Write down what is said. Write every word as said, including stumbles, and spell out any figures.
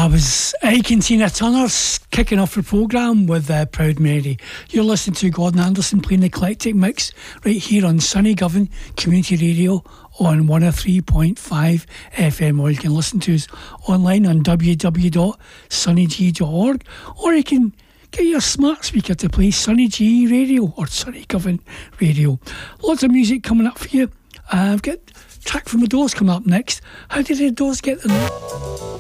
That was Ike and Tina Turner kicking off the programme with uh, Proud Mary. You're listening to Gordon Anderson playing the eclectic mix right here on Sunny Govan Community Radio on one oh three point five F M, or you can listen to us online on w w w dot sunny g dot org, or you can get your smart speaker to play Sunny G Radio or Sunny Govan Radio. Lots of music coming up for you. Uh, I've got a track from the Doors coming up next. How did the Doors get the